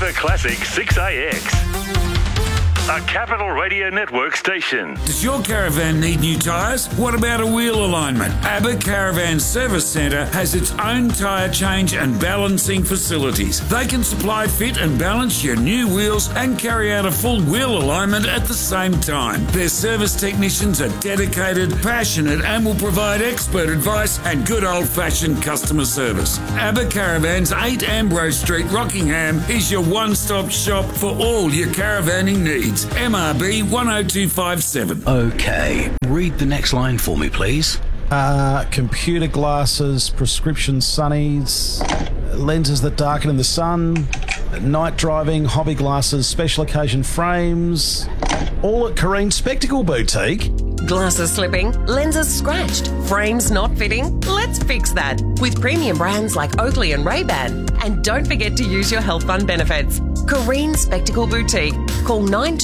Forever Classic 6AX. A Capital Radio Network station. Does your caravan need new tyres? What about a wheel alignment? ABBA Caravan Service Centre has its own tyre change and balancing facilities. They can supply, fit and balance your new wheels and carry out a full wheel alignment at the same time. Their service technicians are dedicated, passionate and will provide expert advice and good old-fashioned customer service. ABBA Caravans, 8 Ambrose Street, Rockingham is your one-stop shop for all your caravaning needs. MRB 10257. Okay, read the next line for me, please. Computer glasses, prescription sunnies, lenses that darken in the sun, night driving, hobby glasses, special occasion frames, all at Careen Spectacle Boutique. Glasses slipping, lenses scratched, frames not fitting? Let's fix that with premium brands like Oakley and Ray-Ban. And don't forget to use your health fund benefits. Careen Spectacle Boutique. Call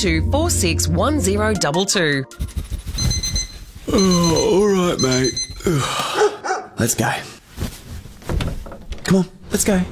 92461022. Oh, all right, mate. Let's go. Come on, let's go.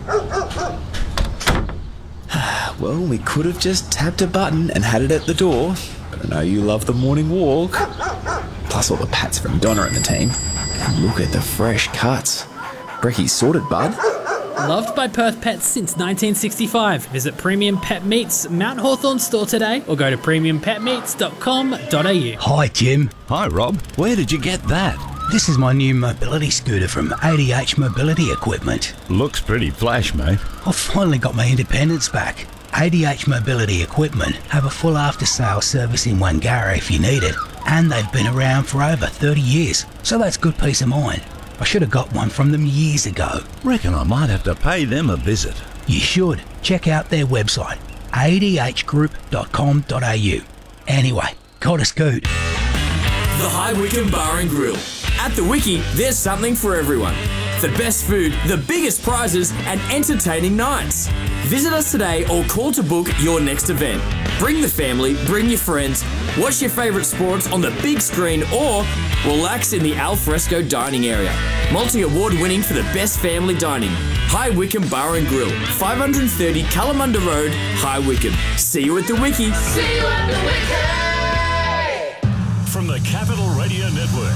Well, we could have just tapped a button and had it at the door. But I know you love the morning walk. Plus all the pats from Donna and the team. And look at the fresh cuts. Brecky's sorted, bud. Loved by Perth Pets since 1965. Visit Premium Pet Meats Mount Hawthorn store today or go to premiumpetmeats.com.au. Hi, Jim. Hi, Rob. Where did you get that? This is my new mobility scooter from ADH Mobility Equipment. Looks pretty flash, mate. I've finally got my independence back. ADH Mobility Equipment have a full after-sales service in Wangara if you need it, and they've been around for over 30 years, so that's good peace of mind. I should have got one from them years ago. Reckon I might have to pay them a visit. You should. Check out their website, adhgroup.com.au. Anyway, got a scoot. The High Wycombe Bar and Grill. At the Wiki, there's something for everyone. The best food, the biggest prizes, and entertaining nights. Visit us today or call to book your next event. Bring the family, bring your friends, watch your favourite sports on the big screen or relax in the alfresco dining area. Multi-award winning for the best family dining. High Wycombe Bar and Grill, 530 Kalamunda Road, High Wycombe. See you at the Wiki. See you at the Wiki! From the Capital Radio Network.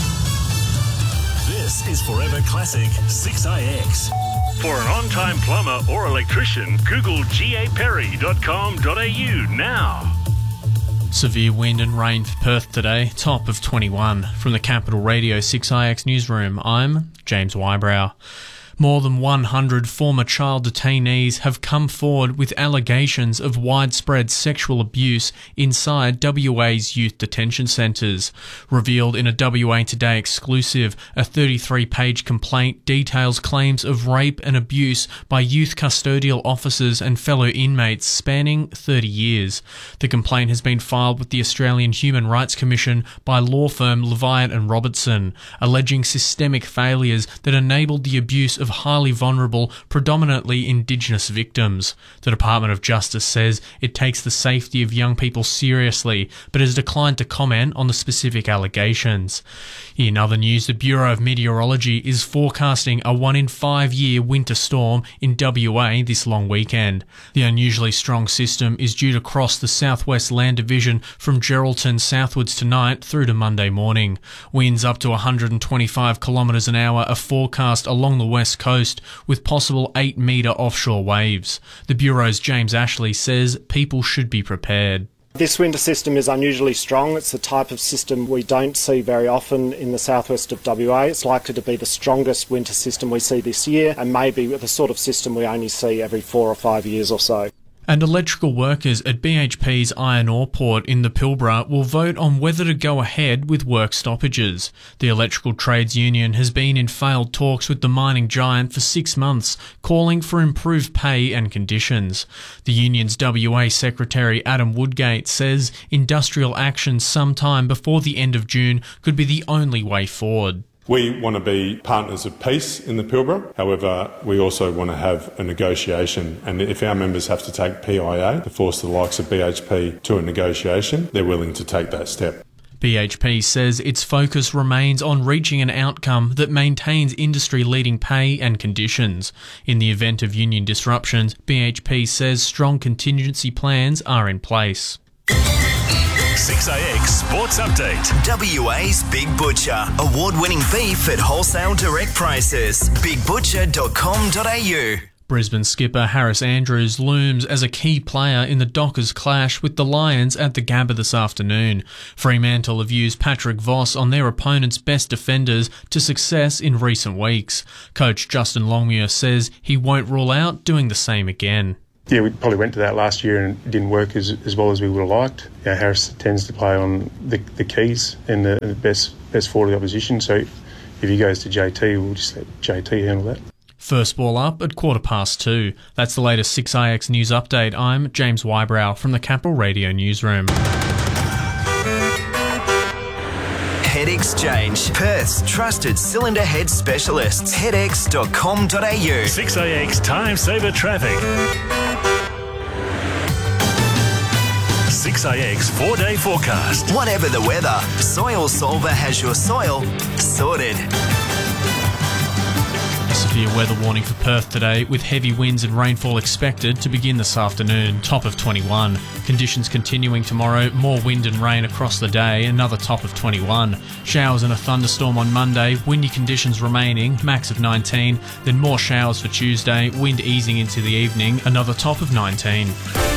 This is Forever Classic 6IX. For an on-time plumber or electrician, Google gaperry.com.au now. Severe wind and rain for Perth today, top of 21. From the Capital Radio 6IX newsroom, I'm James Wybrow. More than 100 former child detainees have come forward with allegations of widespread sexual abuse inside WA's youth detention centres. Revealed in a WA Today exclusive, a 33-page complaint details claims of rape and abuse by youth custodial officers and fellow inmates spanning 30 years. The complaint has been filed with the Australian Human Rights Commission by law firm Leviat and Robertson, alleging systemic failures that enabled the abuse of highly vulnerable, predominantly Indigenous victims. The Department of Justice says it takes the safety of young people seriously, but has declined to comment on the specific allegations. In other news, the Bureau of Meteorology is forecasting a 1 in 5 year winter storm in WA this long weekend. The unusually strong system is due to cross the southwest land division from Geraldton southwards tonight through to Monday morning. Winds up to 125 kilometres an hour are forecast along the west coast, with possible 8-metre offshore waves. The Bureau's James Ashley says people should be prepared. This winter system is unusually strong. It's the type of system we don't see very often in the southwest of WA. It's likely to be the strongest winter system we see this year, and maybe the sort of system we only see every 4 or 5 years or so. And electrical workers at BHP's iron ore port in the Pilbara will vote on whether to go ahead with work stoppages. The Electrical Trades Union has been in failed talks with the mining giant for 6 months, calling for improved pay and conditions. The union's WA Secretary Adam Woodgate says industrial action sometime before the end of June could be the only way forward. We want to be partners of peace in the Pilbara. However, we also want to have a negotiation. And if our members have to take PIA to force the likes of BHP to a negotiation, they're willing to take that step. BHP says its focus remains on reaching an outcome that maintains industry-leading pay and conditions. In the event of union disruptions, BHP says strong contingency plans are in place. 6AX Sports Update. WA's Big Butcher. Award-winning beef at wholesale direct prices. BigButcher.com.au. Brisbane skipper Harris Andrews looms as a key player in the Dockers clash with the Lions at the Gabba this afternoon. Fremantle have used Patrick Voss on their opponent's best defenders to success in recent weeks. Coach Justin Longmuir says he won't rule out doing the same again. Yeah, we probably went to that last year and it didn't work as well as we would have liked. Harris tends to play on the keys and the best forward of the opposition, so if he goes to JT, we'll just let JT handle that. First ball up at 2:15. That's the latest 6IX News Update. I'm James Wybrow from the Capital Radio Newsroom. Head Exchange, Perth's trusted cylinder head specialists. Headex.com.au. 6AX Time Saver Traffic. 6AX 4-day forecast. Whatever the weather, Soil Solver has your soil sorted. A severe weather warning for Perth today, with heavy winds and rainfall expected to begin this afternoon, top of 21. Conditions continuing tomorrow, more wind and rain across the day, another top of 21. Showers and a thunderstorm on Monday, windy conditions remaining, max of 19. Then more showers for Tuesday, wind easing into the evening, another top of 19.